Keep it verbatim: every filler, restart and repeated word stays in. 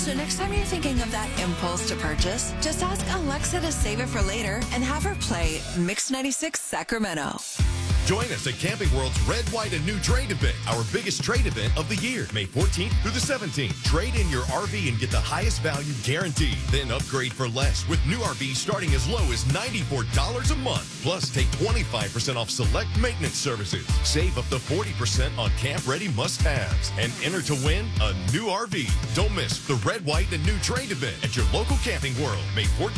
So next time you're thinking of that impulse to purchase, just ask Alexa to save it for later and have her play Mix ninety-six Sacramento. Join us at Camping World's Red, White, and New Trade Event, our biggest trade event of the year, May fourteenth through the seventeenth. Trade in your R V and get the highest value guaranteed. Then upgrade for less with new R Vs starting as low as ninety-four dollars a month. Plus, take twenty-five percent off select maintenance services. Save up to forty percent on camp-ready must-haves. And enter to win a new R V. Don't miss the Red, White, and New Trade Event at your local Camping World, May fourteenth.